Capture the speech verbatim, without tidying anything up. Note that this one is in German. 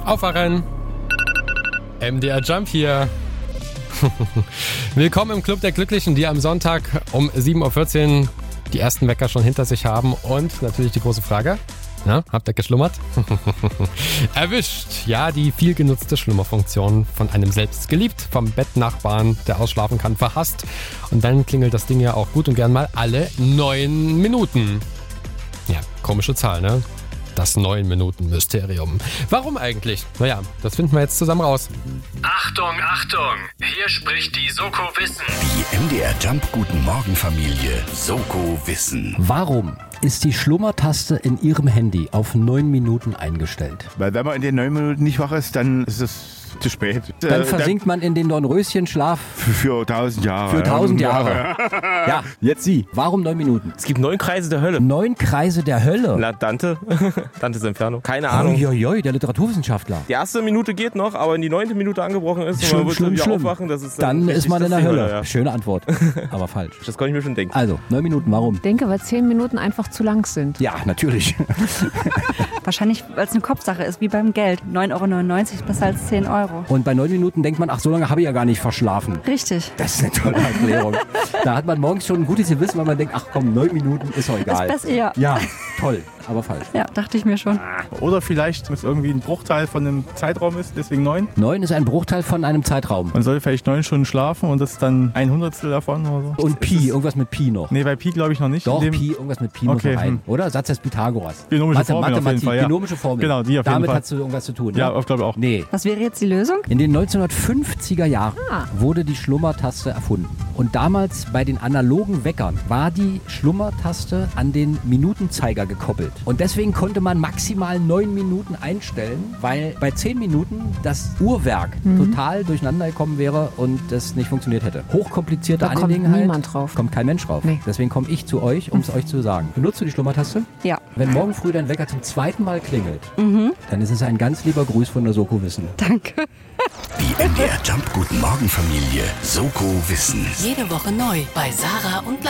Aufwachen! M D R Jump hier. Willkommen im Club der Glücklichen, die am Sonntag um sieben Uhr vierzehn die ersten Wecker schon hinter sich haben. Und natürlich die große Frage, na, habt ihr geschlummert? Erwischt! Ja, die viel genutzte Schlummerfunktion von einem selbst geliebt, vom Bettnachbarn, der ausschlafen kann, verhasst. Und dann klingelt das Ding ja auch gut und gern mal alle neun Minuten. Ja, komische Zahl, ne? Das neun Minuten Mysterium. Warum eigentlich? Naja, das finden wir jetzt zusammen raus. Achtung, Achtung! Hier spricht die Soko Wissen. Die M D R Jump Guten Morgen Familie Soko Wissen. Warum ist die Schlummertaste in Ihrem Handy auf neun Minuten eingestellt? Weil wenn man in den neun Minuten nicht wach ist, dann ist es zu spät. Dann versinkt man in den Dornröschenschlaf Für, für tausend Jahre. für tausend Jahre. Ja, jetzt Sie. Warum neun Minuten? Es gibt neun Kreise der Hölle. Neun Kreise der Hölle. Na, Dante. Dantes Inferno. Keine Ahnung. Uiuiui, der Literaturwissenschaftler. Die erste Minute geht noch, aber wenn die neunte Minute angebrochen ist und Schlimm, man wird schlimm, dann wieder schlimm. aufwachen, das ist dann, Dann richtig, ist man das in der die Hölle. ja. Schöne Antwort, aber falsch. Das kann ich mir schon denken. Also, neun Minuten, warum? Ich denke, weil zehn Minuten einfach zu lang sind. Ja, natürlich. Wahrscheinlich, weil es eine Kopfsache ist, wie beim Geld. neun Euro neunundneunzig ist besser als zehn Euro. Und bei neun Minuten denkt man, ach, so lange habe ich ja gar nicht verschlafen. Richtig. Das ist eine tolle Erklärung. Da hat man morgens schon ein gutes Gewissen, weil man denkt, ach komm, neun Minuten ist doch egal. Ist besser, ja. Ja, toll, aber falsch. Ja, dachte ich mir schon. Oder vielleicht, wenn es irgendwie ein Bruchteil von einem Zeitraum ist, deswegen neun. Neun ist ein Bruchteil von einem Zeitraum. Man soll vielleicht neun Stunden schlafen und das ist dann ein Hundertstel davon oder so. Und Pi, irgendwas mit Pi noch. Nee, bei Pi glaube ich noch nicht. Doch, In dem- Pi, irgendwas mit Pi muss Okay, noch rein. hm. Oder? Satz des Pythagoras. Binomische Mathe- Formel auf jeden Mathematik, Fall, ja. binomische Formel. Genau, die auf jeden Damit Fall. hat du irgendwas zu tun. Ja, ne? ich glaube auch. Nee. Was wäre jetzt die Lösung? In den neunzehnhundertfünfziger Jahren wurde die Schlummertaste erfunden. Und damals bei den analogen Weckern war die Schlummertaste an den Minutenzeiger gekoppelt. Und deswegen konnte man maximal neun Minuten einstellen, weil bei zehn Minuten das Uhrwerk total durcheinander gekommen wäre und das nicht funktioniert hätte. Hochkomplizierte Da kommt Angelegenheit. niemand drauf. Kommt kein Mensch drauf. Nee. Deswegen komme ich zu euch, um es euch zu sagen. Benutzt du die Schlummertaste? Ja. Wenn morgen früh dein Wecker zum zweiten Mal klingelt, dann ist es ein ganz lieber Gruß von der Soko Wissen. Danke. Die M D R Jump Guten Morgen Familie Soko Wissen. Jede Woche neu bei Sarah und Lars.